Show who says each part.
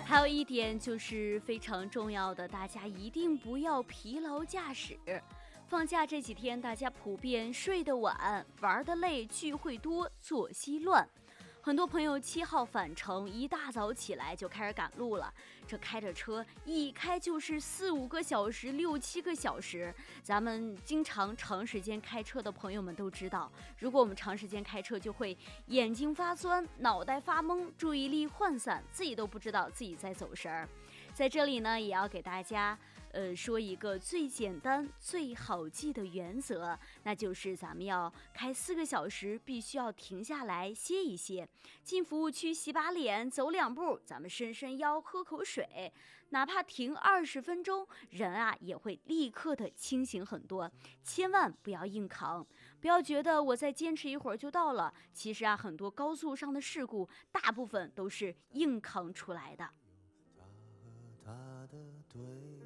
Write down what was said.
Speaker 1: 还有一点就是非常重要的，大家一定不要疲劳驾驶。放假这几天，大家普遍睡得晚，玩得累，聚会多，作息乱。很多朋友7号返程，一大早起来就开始赶路了。这开着车一开就是4、5个小时、6、7个小时。咱们经常长时间开车的朋友们都知道，如果我们长时间开车，就会眼睛发酸、脑袋发懵、注意力涣散，自己都不知道自己在走神儿。在这里呢，也要给大家说一个最简单最好记的原则，那就是咱们要开4个小时，必须要停下来歇一歇，进服务区洗把脸，走2步，咱们伸伸腰，喝口水，哪怕停20分钟，人啊也会立刻的清醒很多。千万不要硬扛，不要觉得我再坚持一会儿就到了，其实啊，很多高速上的事故大部分都是硬扛出来的。
Speaker 2: 他的对